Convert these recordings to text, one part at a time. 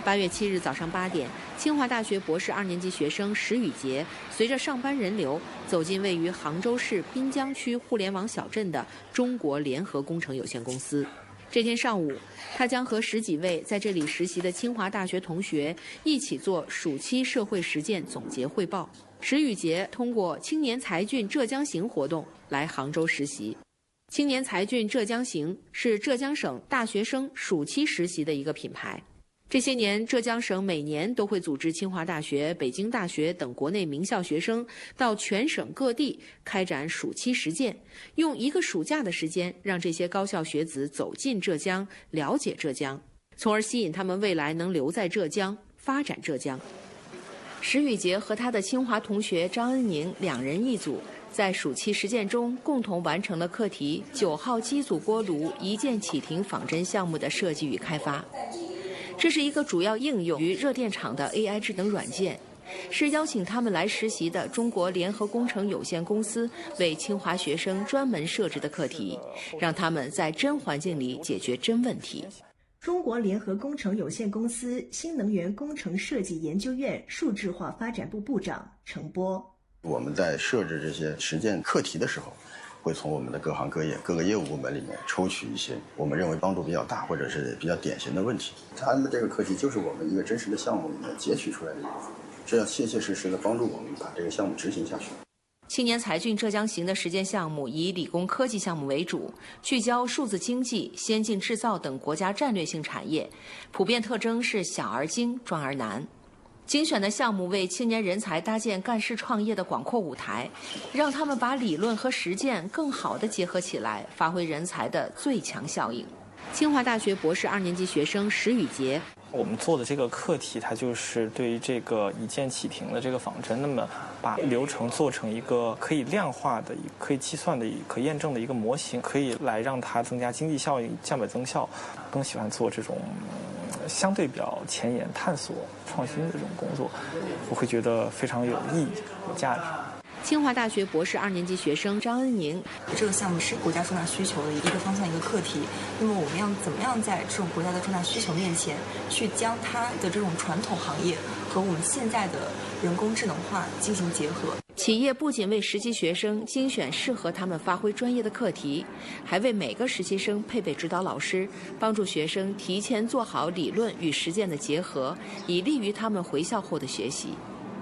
8月7日早上8点，清华大学博士2年级学生石宇杰随着上班人流走进位于杭州市滨江区互联网小镇的中国联合工程有限公司。这天上午，他将和10几位在这里实习的清华大学同学一起做暑期社会实践总结汇报。石宇杰通过青年才俊浙江行活动来杭州实习。青年才俊浙江行是浙江省大学生暑期实习的一个品牌。这些年，浙江省每年都会组织清华大学、北京大学等国内名校学生到全省各地开展暑期实践，用1个暑假的时间让这些高校学子走进浙江，了解浙江，从而吸引他们未来能留在浙江，发展浙江。石宇杰和他的清华同学张恩宁2人一组，在暑期实践中共同完成了课题9号机组锅炉一键启停仿真项目的设计与开发。这是一个主要应用于热电厂的 AI 智能软件，是邀请他们来实习的中国联合工程有限公司为清华学生专门设置的课题，让他们在真环境里解决真问题。 中国联合工程有限公司新能源工程设计研究院数字化发展部部长程波： 我们在设置这些实践课题的时候，会从我们的各行各业各个业务部门里面抽取一些我们认为帮助比较大或者是比较典型的问题，他们这个课题就是我们一个真实的项目里面截取出来的一部分，这要切切实实的帮助我们把这个项目执行下去。 青年才俊浙江行的实践项目以理工科技项目为主，聚焦数字经济、先进制造等国家战略性产业，普遍特征是小而精、壮而难。精选的项目为青年人才搭建干事创业的广阔舞台，让他们把理论和实践更好地结合起来，发挥人才的最强效应。清华大学博士2年级学生石宇杰： 我们做的这个课题，它就是对于这个一键启停的这个仿真，那么把流程做成一个可以量化的、可以计算的、可验证的一个模型，可以来让它增加经济效益、降本增效。更喜欢做这种相对比较前沿、探索、创新的这种工作，我会觉得非常有意义、有价值。 清华大学博士2年级学生张恩宁： 这个项目是国家重大需求的一个方向、一个课题。那么我们要怎么样在这种国家的重大需求面前，去将它的这种传统行业和我们现在的人工智能化进行结合？ 企业不仅为实习学生精选适合他们发挥专业的课题，还为每个实习生配备指导老师，帮助学生提前做好理论与实践的结合，以利于他们回校后的学习。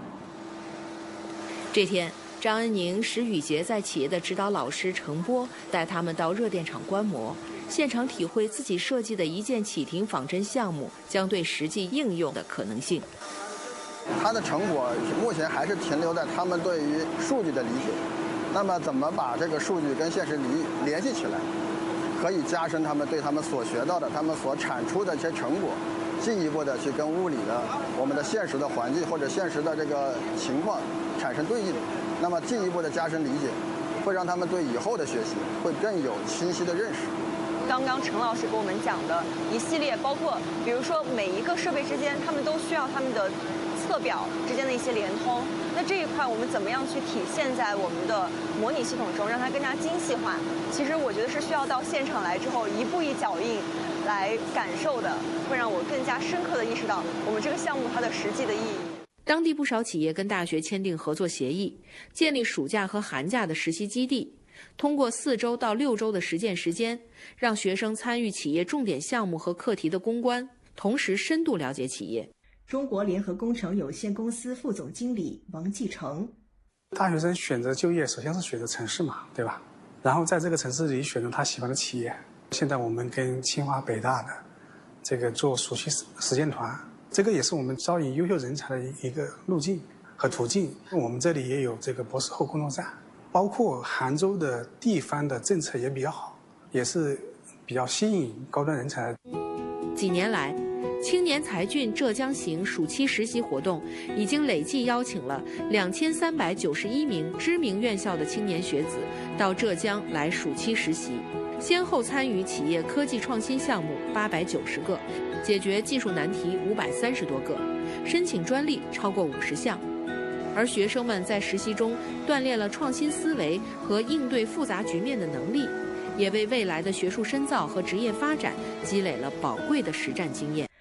这天，张恩宁、石宇杰在企业的指导老师程波带他们到热电厂观摩，现场体会自己设计的一键启停仿真项目将对实际应用的可能性。 它的成果目前还是停留在他们对于数据的理解，那么怎么把这个数据跟现实联系起来，可以加深他们对他们所学到的、他们所产出的一些成果，进一步的去跟物理的、我们的现实的环境或者现实的这个情况产生对应，那么进一步的加深理解，会让他们对以后的学习会更有清晰的认识。 刚刚陈老师给我们讲的一系列，包括比如说每一个设备之间，他们都需要他们的测表之间的一些联通。那这一块我们怎么样去体现在我们的模拟系统中，让它更加精细化？其实我觉得是需要到现场来之后，一步一脚印来感受的，会让我更加深刻的意识到我们这个项目它的实际的意义。 当地不少企业跟大学签订合作协议，建立暑假和寒假的实习基地，通过4周到6周的实践时间，让学生参与企业重点项目和课题的攻关，同时深度了解企业。 中国联合工程有限公司副总经理王继成： 大学生选择就业，首先是选择城市嘛，对吧？然后在这个城市里选择他喜欢的企业。现在我们跟清华、北大的这个做暑期实践团，这个也是我们招引优秀人才的一个路径和途径。我们这里也有这个博士后工作站，包括杭州的地方的政策也比较好，也是比较吸引高端人才。 几年来，青年才俊浙江行暑期实习活动已经累计邀请了2391名知名院校的青年学子到浙江来暑期实习，先后参与企业科技创新项目890个，解决技术难题530多个，申请专利超过50项。而学生们在实习中锻炼了创新思维和应对复杂局面的能力，也为未来的学术深造和职业发展积累了宝贵的实战经验。